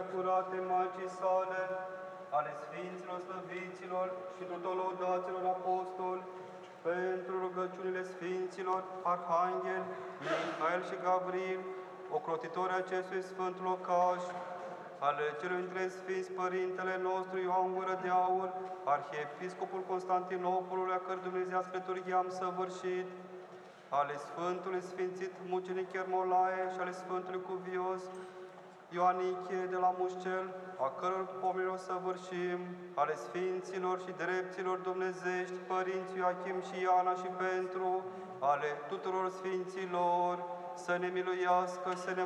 curate Maicii sale, ale Sfinților Slăviților și tuturor lăudaților apostoli, pentru rugăciunile Sfinților Arhanghel, Mihail și Gabriel, ocrotitori acestui Sfânt Locaș, ale celor dintre Sfinți Părintele nostru Ioan Gură de Aur, Arhiepiscopul Constantinopolului, a cărui dumnezeiască liturghie am săvârșit, ale Sfântului Sfințit Mucenic Iermolae și ale Sfântului Cuvios Ioanichie de la Mușcel, a căror pomenilor săvârșim, ale Sfinților și Drepților Dumnezești, Părinții Ioachim și Iana și pentru ale tuturor Sfinților, să ne miluiască, să ne